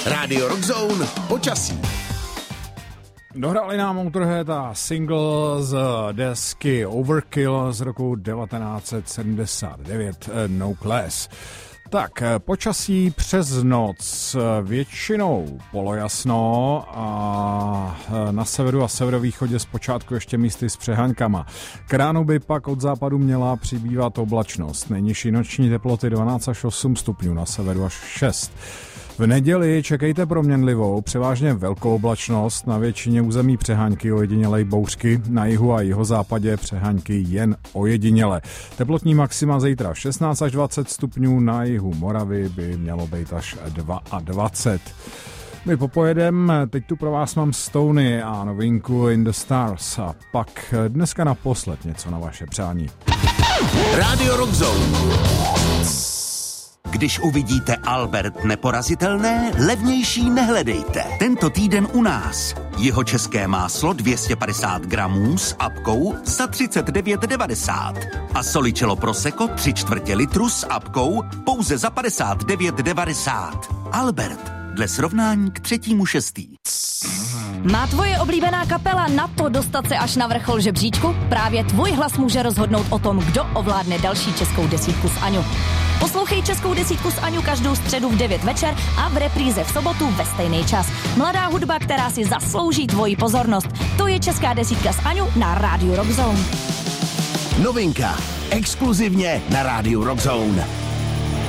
Rádio Rockzone počasí. Dohráli nám Motorhead a single z desky Overkill z roku 1979 No Class. Tak, počasí přes noc většinou polojasno a na severu a severovýchodě zpočátku ještě místy s přeháňkama. K ránu by pak od západu měla přibývat oblačnost. Nejnižší noční teploty 12 až 8 stupňů, na severu až 6. V neděli čekejte proměnlivou, převážně velkou oblačnost, na většině území přeháňky, ojedinělej bouřky, na jihu a jihozápadě přeháňky jen ojediněle. Teplotní maxima zítra 16 až 20 stupňů, na jihu Moravy by mělo být až 22. My popojedem, teď tu pro vás mám Stony a novinku In the Stars a pak dneska naposled něco na vaše přání. Rádio Rockzone. Když uvidíte Albert neporazitelné, levnější nehledejte. Tento týden u nás. Jihočeské máslo 250 gramů s apkou za 39,90. A Solicello Prosecco 3/4 litru s apkou pouze za 59,90. Albert, dle srovnání k 3.6. Má tvoje oblíbená kapela na to dostat se až na vrchol žebříčku? Právě tvůj hlas může rozhodnout o tom, kdo ovládne další českou desítku s Aňou. Poslouchej českou desítku s Aňou každou středu v 9 večer a v repríze v sobotu ve stejný čas. Mladá hudba, která si zaslouží tvoji pozornost. To je česká desítka s Aňou na Rádiu Rockzone. Novinka. Exkluzivně na Rádiu Rockzone.